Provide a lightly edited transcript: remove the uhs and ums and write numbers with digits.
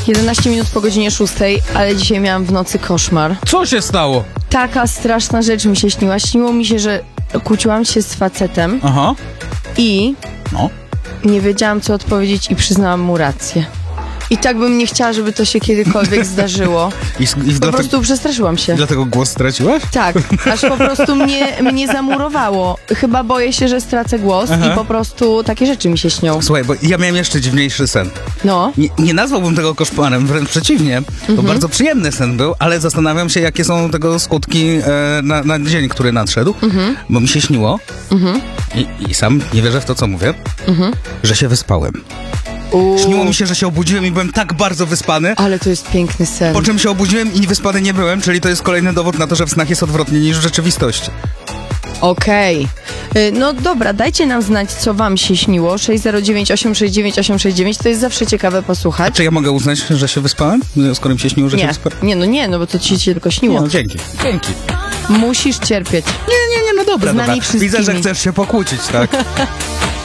11 minut po godzinie 6, ale dzisiaj miałam w nocy koszmar. Co się stało? Taka straszna rzecz mi się śniła. Śniło mi się, że kłóciłam się z facetem Aha. i No. nie wiedziałam, co odpowiedzieć i przyznałam mu rację. I tak bym nie chciała, żeby to się kiedykolwiek zdarzyło. Po prostu przestraszyłam się. Dlatego głos straciłaś? Tak, aż po prostu mnie zamurowało. Chyba boję się, że stracę głos i po prostu takie rzeczy mi się śnią. Słuchaj, bo ja miałem jeszcze dziwniejszy sen. No. Nie nazwałbym tego koszmarem, wręcz przeciwnie. To bardzo przyjemny sen był, ale zastanawiam się, jakie są tego skutki na dzień, który nadszedł. Bo mi się śniło i sam nie wierzę w to, co mówię, że się wyspałem. Śniło mi się, że się obudziłem i byłem tak bardzo wyspany. Ale to jest piękny sen. Po czym się obudziłem i wyspany nie byłem, czyli to jest kolejny dowód na to, że w snach jest odwrotnie niż w rzeczywistości. Okej. No dobra, dajcie nam znać, co wam się śniło. 609 869 869, to jest zawsze ciekawe posłuchać. Czy ja mogę uznać, że się wyspałem? Skoro mi się śniło, że się wyspałem? Nie, no bo to ci się tylko śniło. No, dzięki. Musisz cierpieć. Nie, no dobra, Z nami dobra. Widzę, że wszystkimi. chcesz się pokłócić, tak?